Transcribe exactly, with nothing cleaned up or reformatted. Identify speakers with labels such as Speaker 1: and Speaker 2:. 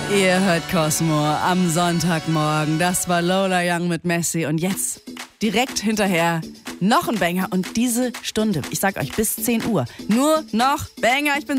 Speaker 1: Ihr hört Cosmo am Sonntagmorgen. Das war Lola Young mit Messi. Und jetzt direkt hinterher noch ein Banger. Und diese Stunde, ich sag euch, bis zehn Uhr, nur noch Banger. Ich bin